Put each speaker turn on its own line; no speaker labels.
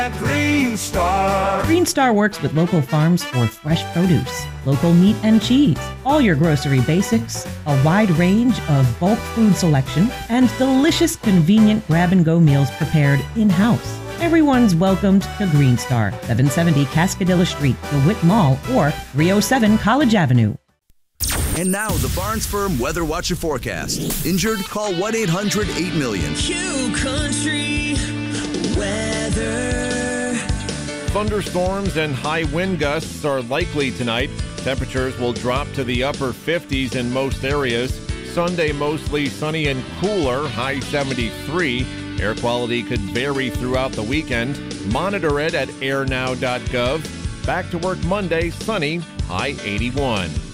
Green Star.
Green Star works with local farms for fresh produce, local meat and cheese, all your grocery basics, a wide range of bulk food selection, and delicious, convenient grab-and-go meals prepared in-house. Everyone's welcomed to Green Star, 770 Cascadilla Street, DeWitt Mall, or 307 College Avenue.
And now, the Barnes Firm Weather Watcher Forecast. Injured? Call 1-800-8-million.
Q Country Weather.
Thunderstorms and high wind gusts are likely tonight. Temperatures will drop to the upper 50s in most areas. Sunday, mostly sunny and cooler, high 73. Air quality could vary throughout the weekend. Monitor it at airnow.gov. Back to work Monday, sunny, high 81.